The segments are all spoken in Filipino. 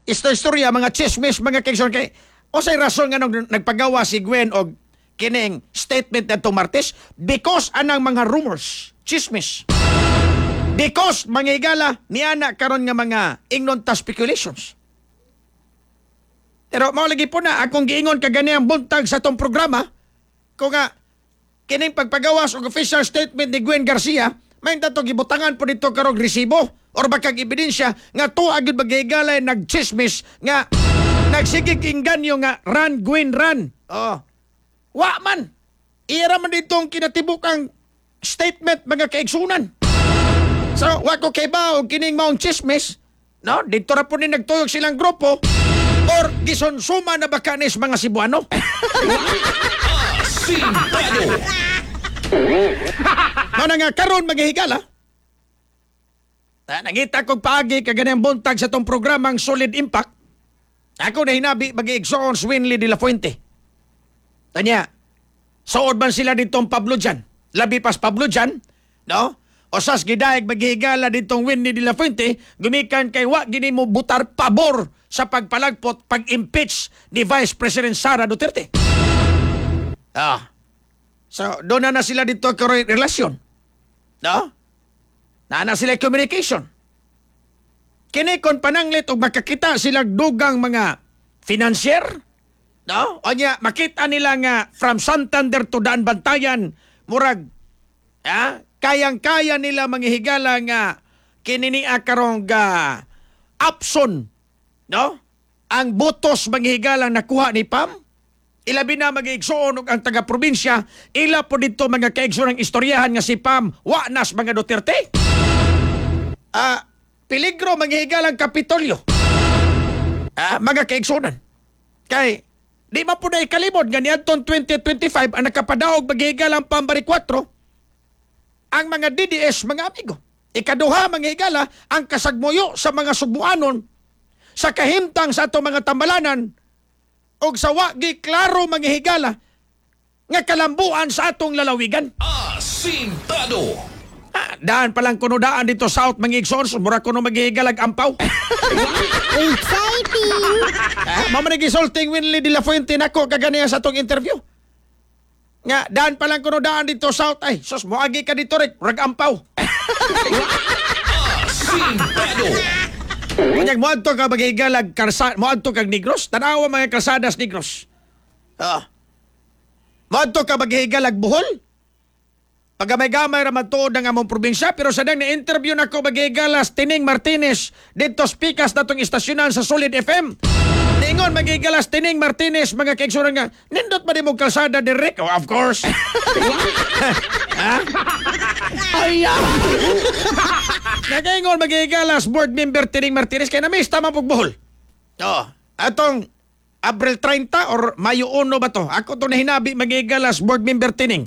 istorya, mga chismis, mga kaigsoon kay o say rason nga nung nagpagawa si Gwen og kining statement na Martes because anang mga rumors, chismis. Because mga higala niana karon nga mga ingnon ta speculations. Pero mao lagi po na akong giingon kagani ang buntag sa tong programa ko nga kining pagpagawas og official statement ni Gwen Garcia may dato gibutangan po dito karong resibo or bakag ebidensya nga tuwa gyud maghigalay nagchismis nga nagsigig inganyo nga run Gwen run. Oh. Wa man. Ira man ditong kinatibukang statement mga kaigsunan. So, wa ko kay ba og kining maong chismis, no? Dito ra po ni nagtuyok silang grupo or gisonsuma na bakanis mga Cebuano. Mana nga karon maghihigala. Nangita kong paagi kaganang buntag sa tong programang Solid Impact. Ako na hinabi mag-iigsoon Swinley de la Fuente. Tanya, sood man sila ditong Pablo dyan. Labi pas Pablo dyan, no? O sas gidaig maghihigala ditong Winnie de la Fuente, gumikan kay wa gini mo butar pabor sa pagpalagpot, pag-impeach ni Vice President Sara Duterte. So, doon na sila dito karoy relasyon. No? Na sila communication. Kini kon pananglit og makakita sila dugang mga financier, no? O nya makita nila nga from Santander to Daan Bantayan, murag kayang-kaya nila manghihigala nga kininiya karong Upson, no? Ang botos manghihigala nakuha ni Pam. Ilabi na mag-iigsoon og ang taga-probinsya, ila po dito mga kaigsoon ng istoryahan nga si Pam, wa nas mga Duterte. Peligro manghihigalang Kapitolyo. Mga kaigsunan. Kay, di ba po na ikalimod nga niadtong 2025 ang nakapadaog maghihigalang Pambari 4 ang mga DDS, mga amigo. Ikaduha, manghigala, ang kasagmuyo sa mga Subuanon, sa kahimtang sa atong mga tambalanan, o sa wagi klaro manghigala, nga kalambuan sa atong lalawigan. Asintado! Daan palang kuno daan dito South, manghigsoon, mura kuno maghihigalag ampaw. Exciting! Mamanigisolting Winley de la Fuente nako kaganiya sa atong interview. Nga, daan palang kuno daan dito South. Ay, sus, muagi ka dito rin. Rag-ampaw. Asintado! Kanyag, muadto ka maghigalag muadto kag Negros. Tanawa mga kalsadas Negros. Muadto ka maghigalag Bohol. Pagamay-gamay raman tuod ng among probinsya, pero sa dang na-interview na ko maghigalas Tining Martinez dito speakers na itong istasyonan sa Solid FM. Ningon maghigalas Tining Martinez, mga kaigsunan nga, nindot ba di mong kalsada direct? Oh, of course. Ayan! Nagaingon maghigalas board member Tining Martinez, kaya na-miss tama pong Bohol. Atong April 30 or Mayo 1 ba to? Ako to na hinabi maghigalas board member Tining.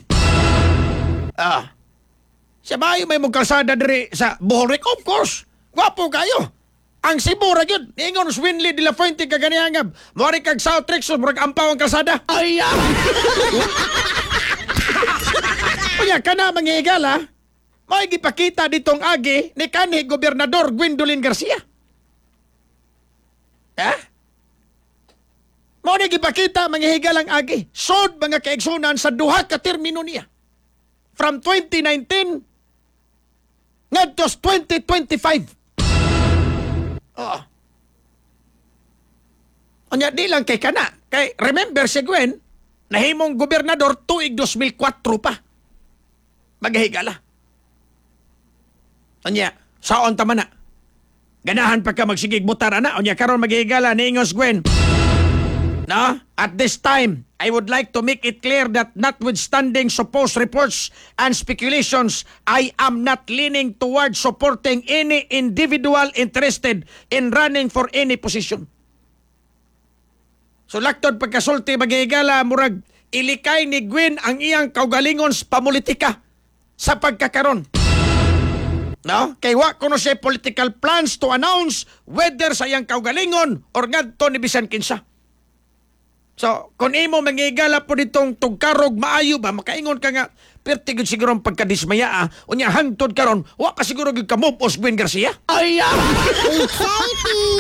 Sa bayo may mong kalsada diri sa Bohol. Of course, gwapo kayo. Ang Sibura yun, ingon Swinley de la Fuente kaganihangab. Mori kag South Rexon, murag ampaw ang kalsada. Ay, Kuya, ka na manghihigala, may gipakita ditong agi ni kanhi Gobernador Gwendolyn Garcia. Mo ni gipakita manghihigalang agi. Sod mga kaigsunan sa duha ka termino niya. From 2019 ngadto 2025. Anya di lang kay kana. Kay remember si Gwen, nahimong gobernador tuig 2004 pa. Maghihigala. Anya, saon tama na. Ganahan pa ka magsigig butar na. Anya karon maghihigala ni Ingos Gwen. No? At this time, I would like to make it clear that notwithstanding supposed reports and speculations, I am not leaning towards supporting any individual interested in running for any position. So laktod pagkasulti maghihigala, murag ilikay ni Gwen ang iyang kaugalingon sa pamulitika sa pagkakaron. No? Kay wa kuno siya political plans to announce whether sa iyang kaugalingon or ngadto ni bisan kinsa. So, kung imo manghigala po ditong tugkarog maayo ba, makaingon ka nga, pertigod siguro ang pagkadismaya unya hangtod karon, wa ka siguro ka move Gwen Garcia. Ay, Exciting!